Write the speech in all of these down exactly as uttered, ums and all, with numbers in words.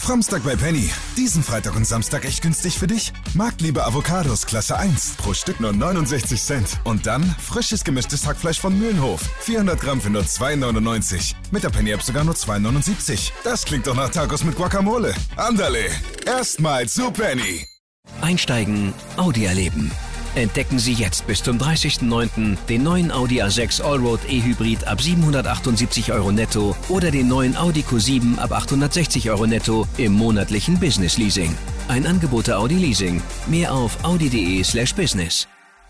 Framstag bei Penny. Diesen Freitag und Samstag echt günstig für dich? Marktliebe Avocados Klasse eins. Pro Stück nur neunundsechzig Cent. Und dann frisches gemischtes Hackfleisch von Mühlenhof. vierhundert Gramm für nur zwei neunundneunzig. Mit der Penny-App sogar nur zwei neunundsiebzig. Das klingt doch nach Tacos mit Guacamole. Andale. Erstmal zu Penny. Einsteigen, Audi erleben. Entdecken Sie jetzt bis zum dreißigsten neunten den neuen Audi A sechs Allroad E-Hybrid ab siebenhundertachtundsiebzig Euro netto oder den neuen Audi Q sieben ab achthundertsechzig Euro netto im monatlichen Business Leasing. Ein Angebot der Audi Leasing. Mehr auf audi.de slash business.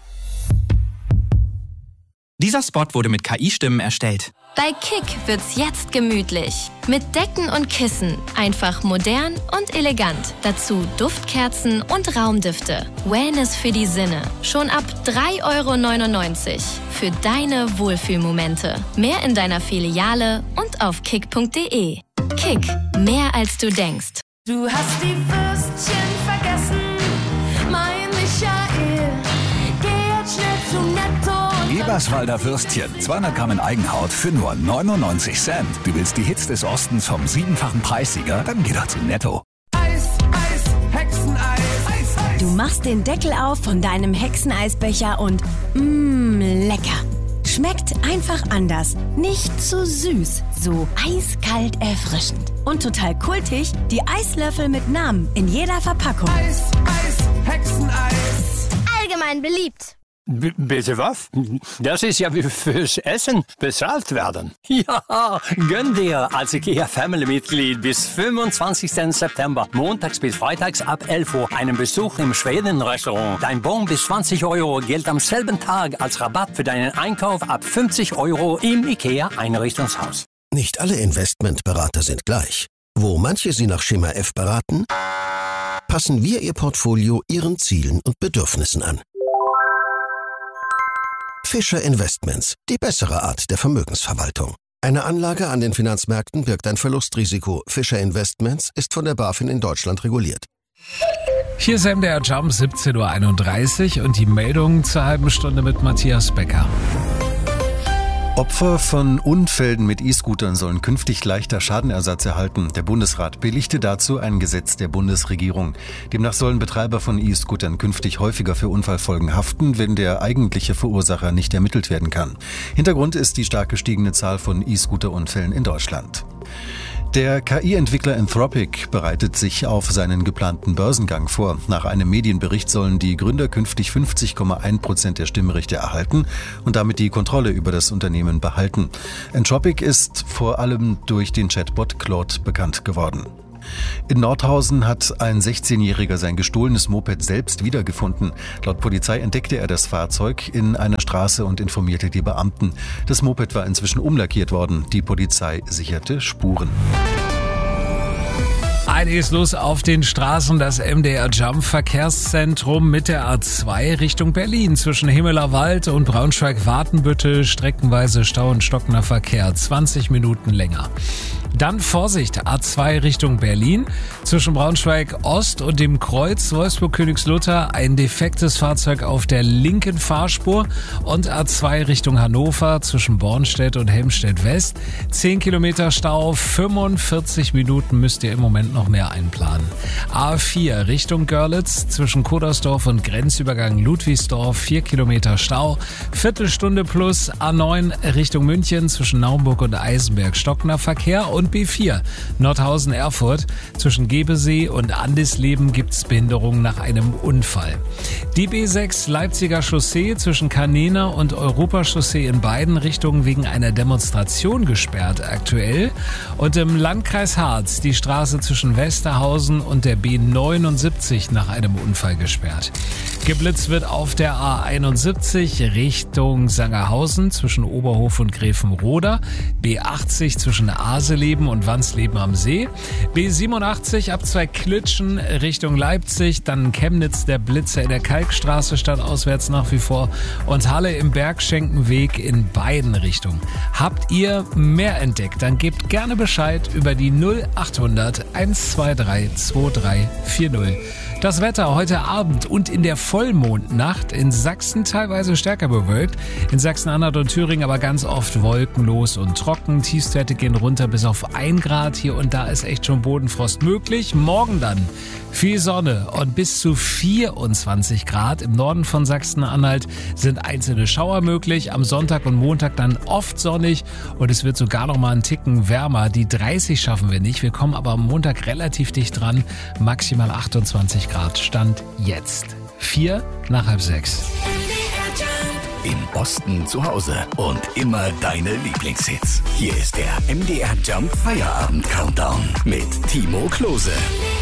Dieser Spot wurde mit K I-Stimmen erstellt. Bei Kick wird's jetzt gemütlich. Mit Decken und Kissen. Einfach modern und elegant. Dazu Duftkerzen und Raumdüfte. Wellness für die Sinne. Schon ab drei Euro neunundneunzig. Für deine Wohlfühlmomente. Mehr in deiner Filiale und auf kick punkt de. Kick. Mehr als du denkst. Du hast die Würstchen vergessen, mein Michael. Geh jetzt schnell zu Netto. Eberswalder Würstchen, zweihundert Gramm in Eigenhaut für nur neunundneunzig Cent. Du willst die Hits des Ostens vom siebenfachen Preissieger? Dann geh doch zu Netto. Eis, Eis, Hexeneis. Eis, Eis. Du machst den Deckel auf von deinem Hexeneisbecher und mmm, lecker. Schmeckt einfach anders. Nicht zu süß, so eiskalt erfrischend. Und total kultig, die Eislöffel mit Namen in jeder Verpackung. Eis, Eis, Hexeneis. Allgemein beliebt. B- bitte was? Das ist ja wie fürs Essen bezahlt werden. Ja, gönn dir als IKEA-Family-Mitglied bis fünfundzwanzigsten September, montags bis freitags ab elf Uhr, einen Besuch im Schweden-Restaurant. Dein Bon bis zwanzig Euro gilt am selben Tag als Rabatt für deinen Einkauf ab fünfzig Euro im IKEA-Einrichtungshaus. Nicht alle Investmentberater sind gleich. Wo manche Sie nach Schema F beraten, passen wir Ihr Portfolio Ihren Zielen und Bedürfnissen an. Fischer Investments, die bessere Art der Vermögensverwaltung. Eine Anlage an den Finanzmärkten birgt ein Verlustrisiko. Fischer Investments ist von der BaFin in Deutschland reguliert. Hier ist M D R Jump, siebzehn Uhr einunddreißig und die Meldung zur halben Stunde mit Matthias Becker. Opfer von Unfällen mit E-Scootern sollen künftig leichter Schadenersatz erhalten. Der Bundesrat billigte dazu ein Gesetz der Bundesregierung. Demnach sollen Betreiber von E-Scootern künftig häufiger für Unfallfolgen haften, wenn der eigentliche Verursacher nicht ermittelt werden kann. Hintergrund ist die stark gestiegene Zahl von E-Scooter-Unfällen in Deutschland. Der K I-Entwickler Anthropic bereitet sich auf seinen geplanten Börsengang vor. Nach einem Medienbericht sollen die Gründer künftig fünfzig Komma eins Prozent der Stimmrechte erhalten und damit die Kontrolle über das Unternehmen behalten. Anthropic ist vor allem durch den Chatbot Claude bekannt geworden. In Nordhausen hat ein sechzehnjähriger sein gestohlenes Moped selbst wiedergefunden. Laut Polizei entdeckte er das Fahrzeug in einer Straße und informierte die Beamten. Das Moped war inzwischen umlackiert worden. Die Polizei sicherte Spuren. Einiges los auf den Straßen. Das M D R Jump Verkehrszentrum mit der A zwei Richtung Berlin. Zwischen Himmelerwald und Braunschweig-Watenbüttel streckenweise Stau und stockender Verkehr. zwanzig Minuten länger. Dann Vorsicht, A zwei Richtung Berlin. Zwischen Braunschweig Ost und dem Kreuz Wolfsburg-Königslutter ein defektes Fahrzeug auf der linken Fahrspur. Und A zwei Richtung Hannover zwischen Bornstedt und Helmstedt West. zehn Kilometer Stau, fünfundvierzig Minuten müsst ihr im Moment noch mehr einplanen. A vier Richtung Görlitz zwischen Kodersdorf und Grenzübergang Ludwigsdorf. vier Kilometer Stau, Viertelstunde plus. A neun Richtung München zwischen Naumburg und Eisenberg stockender Verkehr. Und B vier Nordhausen-Erfurt zwischen Gebesee und Andisleben gibt's Behinderungen nach einem Unfall. Die B sechs Leipziger Chaussee zwischen Kanena und Europachaussee in beiden Richtungen wegen einer Demonstration gesperrt aktuell. Und im Landkreis Harz die Straße zwischen Westerhausen und der B neunundsiebzig nach einem Unfall gesperrt. Geblitzt wird auf der A einundsiebzig Richtung Sangerhausen zwischen Oberhof und Grevenroda, B achtzig zwischen Aseleben und Wansleben am See, B siebenundachtzig ab zwei Klitschen Richtung Leipzig, dann Chemnitz der Blitzer in der Kalkstraße stadtauswärts nach wie vor und Halle im Bergschenkenweg in beiden Richtungen. Habt ihr mehr entdeckt, dann gebt gerne Bescheid über die null achthundert eins zwei drei zwei drei vier null. Das Wetter heute Abend und in der Vollmondnacht in Sachsen teilweise stärker bewölkt. In Sachsen-Anhalt und Thüringen aber ganz oft wolkenlos und trocken. Tiefstwerte gehen runter bis auf ein Grad. Hier und da ist echt schon Bodenfrost möglich. Morgen dann viel Sonne und bis zu vierundzwanzig Grad. Im Norden von Sachsen-Anhalt sind einzelne Schauer möglich. Am Sonntag und Montag dann oft sonnig und es wird sogar noch mal einen Ticken wärmer. Die dreißig schaffen wir nicht. Wir kommen aber am Montag relativ dicht dran. Maximal achtundzwanzig Grad Stand jetzt. Vier nach halb sechs. Im Osten zu Hause und immer deine Lieblingshits. Hier ist der M D R Jump Feierabend Countdown mit Timo Klose.